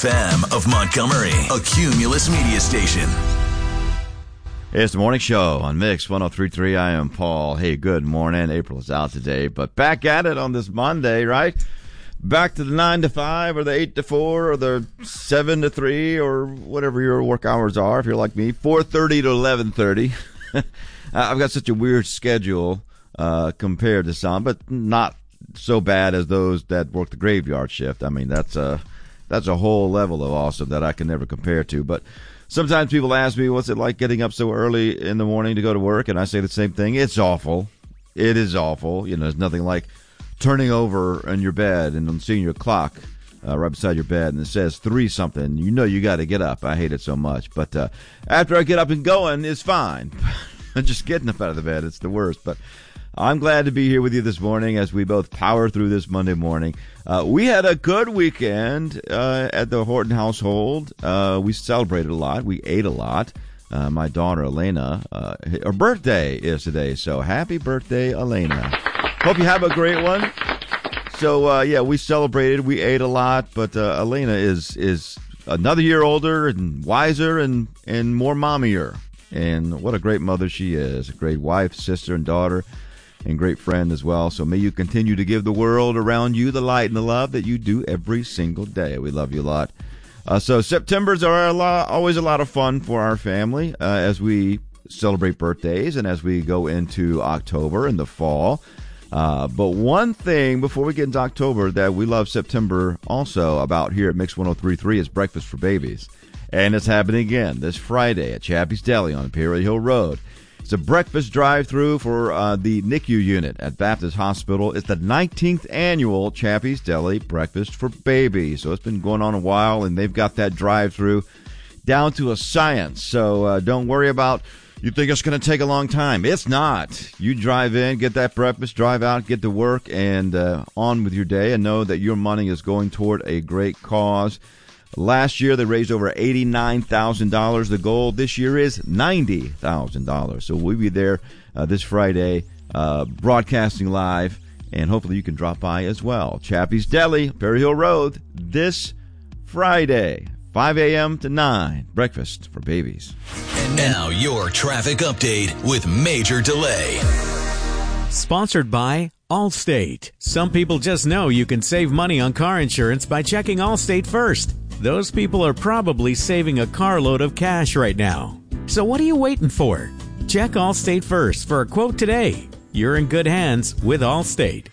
FM of Montgomery, a Cumulus media station. It's the morning show on Mix 103.3. I am Paul. Hey, good morning. April is out today, but back at it on this Monday, right? Back to the 9 to 5 or the 8 to 4 or the 7 to 3 or whatever your work hours are. If you're like me, 4:30 to 11:30. I've got such a weird schedule compared to some, but not so bad as those that work the graveyard shift. I mean, that's a whole level of awesome that I can never compare to. But sometimes people ask me, what's it like getting up so early in the morning to go to work? And I say the same thing. It's awful. It is awful. You know, there's nothing like turning over in your bed and seeing your clock right beside your bed, and it says 3 something. You know you got to get up. I hate it so much. But after I get up and going, it's fine. Just getting up out of the bed, it's the worst. But I'm glad to be here with you this morning as we both power through this Monday morning. We had a good weekend at the Horton household. We celebrated a lot. We ate a lot. My daughter, Elena, her birthday is today, so happy birthday, Elena. Hope you have a great one. So, yeah, we celebrated. We ate a lot, but Elena is another year older and wiser and more mommier. And what a great mother she is. A great wife, sister, and daughter, and great friend as well. So may you continue to give the world around you the light and the love that you do every single day. We love you a lot. So Septembers are always a lot of fun for our family as we celebrate birthdays and as we go into October and the fall. But one thing before we get into October that we love September also about here at Mix 103.3 is Breakfast for Babies. And it's happening again this Friday at Chappie's Deli on Perry Hill Road. It's a breakfast drive-through for the NICU unit at Baptist Hospital. It's the 19th annual Chappie's Deli Breakfast for Babies. So it's been going on a while, and they've got that drive-through down to a science. So don't worry about, you think it's going to take a long time. It's not. You drive in, get that breakfast, drive out, get to work, and on with your day, and know that your money is going toward a great cause. Last year, they raised over $89,000. The goal this year is $90,000. So we'll be there this Friday, broadcasting live, and hopefully you can drop by as well. Chappie's Deli, Perry Hill Road, this Friday, 5 a.m. to 9. Breakfast for babies. And now your traffic update with Major Delay. Sponsored by Allstate. Some people just know you can save money on car insurance by checking Allstate first. Those people are probably saving a carload of cash right now. So what are you waiting for? Check Allstate first for a quote today. You're in good hands with Allstate.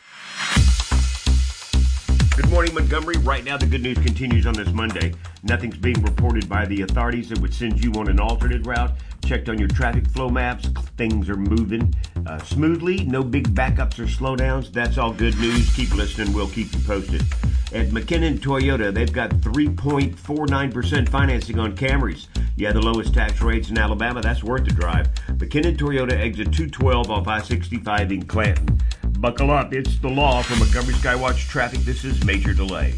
Good morning, Montgomery. Right now, the good news continues on this Monday. Nothing's being reported by the authorities that would send you on an alternate route. Checked on your traffic flow maps. Things are moving smoothly. No big backups or slowdowns. That's all good news. Keep listening. We'll keep you posted. At McKinnon Toyota, they've got 3.49% financing on Camrys. Yeah, the lowest tax rates in Alabama. That's worth the drive. McKinnon Toyota, exit 212 off I-65 in Clanton. Buckle up. It's the law. For Montgomery Skywatch Traffic, this is Major Delay.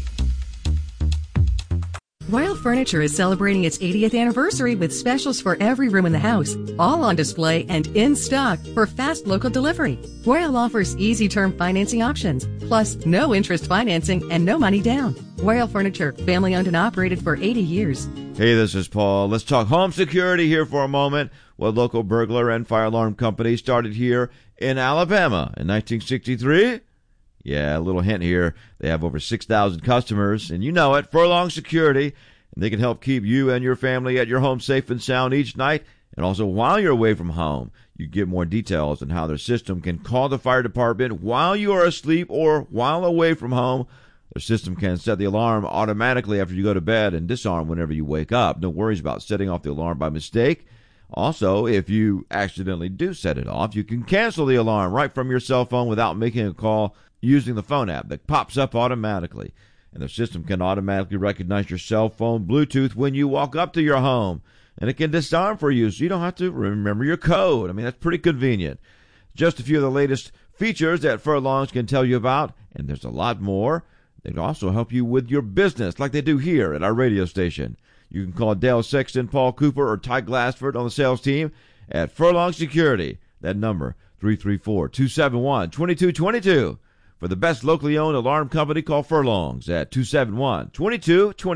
Royal Furniture is celebrating its 80th anniversary with specials for every room in the house, all on display and in stock for fast local delivery. Royal offers easy term financing options, plus no interest financing and no money down. Royal Furniture, family owned and operated for 80 years. Hey, this is Paul. Let's talk home security here for a moment. What local burglar and fire alarm company started here in Alabama in 1963? Yeah, a little hint here. They have over 6,000 customers, and you know it, Furlong Security, and they can help keep you and your family at your home safe and sound each night, and also while you're away from home. You get more details on how their system can call the fire department while you are asleep or while away from home. Their system can set the alarm automatically after you go to bed and disarm whenever you wake up. No worries about setting off the alarm by mistake. Also, if you accidentally do set it off, you can cancel the alarm right from your cell phone without making a call using the phone app that pops up automatically. And the system can automatically recognize your cell phone Bluetooth when you walk up to your home. And it can disarm for you so you don't have to remember your code. I mean, that's pretty convenient. Just a few of the latest features that Furlongs can tell you about, and there's a lot more. They can also help you with your business like they do here at our radio station. You can call Dale Sexton, Paul Cooper, or Ty Glassford on the sales team at Furlong Security. That number, 334-271-2222. For the best locally owned alarm company, call Furlongs at 271-2222.